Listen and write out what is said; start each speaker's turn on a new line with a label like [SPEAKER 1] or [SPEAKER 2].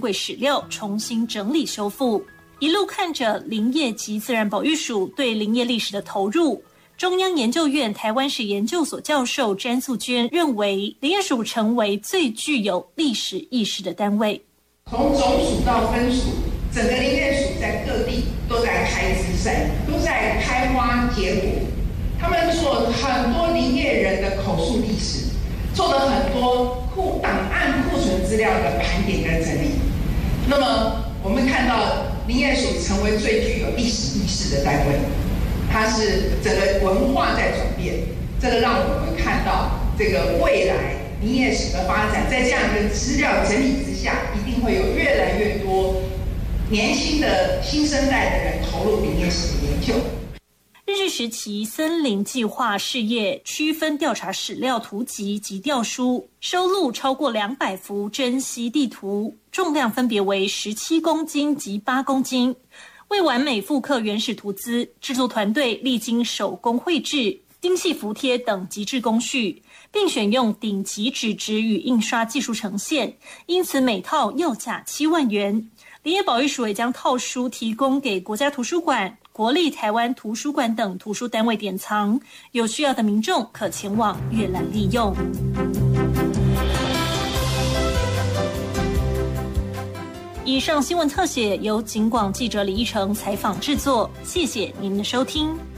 [SPEAKER 1] 贵史料重新整理修复。一路看着林业及自然保育署对林业历史的投入，中央研究院台湾史研究所教授詹素娟认为，林业署成为最具有历史意识的单位。
[SPEAKER 2] 从总署到分署，整个林业署在各地都在开枝赛，都在开花结果。他们做很多林业人的口述历史，做了很多档案库存资料的盘点跟整理。那么我们看到林业署成为最具有历史意识的单位，它是整个文化在转变，这个让我们看到这个未来林业史的发展，在这样的资料整理之下，一定会有越来越多年轻的新生代的人投入林业史的研究。
[SPEAKER 1] 日治时期森林计划事业区分调查史料图集及调书，收录超过200幅珍稀地图，重量分别为17公斤及8公斤。为完美复刻原始图资，制作团队历经手工绘制、精细服贴等极致工序，并选用顶级纸质与印刷技术呈现，因此每套要价7万元。林业保育署也将套书提供给国家图书馆、国立台湾图书馆等图书单位典藏，有需要的民众可前往阅览利用。以上新闻特写由警广记者李一成采访制作，谢谢您的收听。